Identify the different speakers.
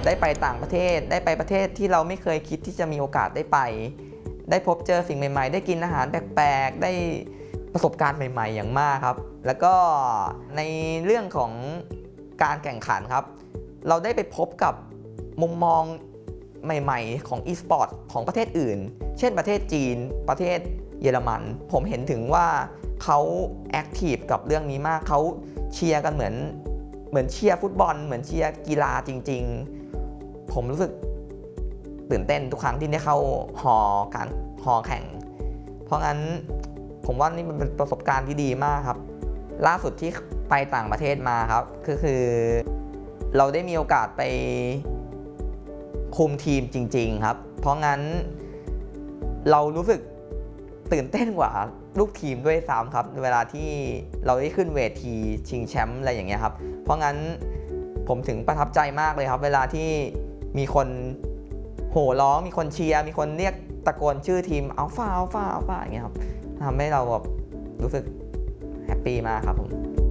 Speaker 1: ได้ไปต่างประเทศได้ไปประเทศที่เราไม่เคยคิดที่จะมีโอกาสได้ไปได้พบเจอสิ่งใหม่ๆได้กินอาหารแปลกๆได้ประสบการณ์ใหม่ๆอย่างมากครับแล้วก็ในเรื่องของการแข่งขันครับเราได้ไปพบกับมุมมองใหม่ๆของ e-sport ของประเทศอื่นเช่นประเทศจีนประเทศเยอรมันผมเห็นถึงว่าเขาแอคทีฟกับเรื่องนี้มากเขาเชียร์กันเหมือนเชียร์ฟุตบอลเหมือนเชียร์กีฬาจริงๆผมรู้สึกตื่นเต้นทุกครั้งที่ได้เข้าฮอแข่งเพราะงั้นผมว่านี่มันเป็นประสบการณ์ที่ดีมากครับล่าสุดที่ไปต่างประเทศมาครับคือเราได้มีโอกาสไปคุมทีมจริงๆครับเพราะงั้นเรารู้สึกตื่นเต้นกว่าลูกทีมด้วยซ้ำครับเวลาที่เราได้ขึ้นเวทีชิงแชมป์อะไรอย่างเงี้ยครับเพราะงั้นผมถึงประทับใจมากเลยครับเวลาที่มีคนโห่ร้องมีคนเชียร์มีคนเรียกตะโกนชื่อทีมอัลฟาอย่างเงี้ยครับทำให้เราแบบรู้สึกแฮปปี้มากครับผม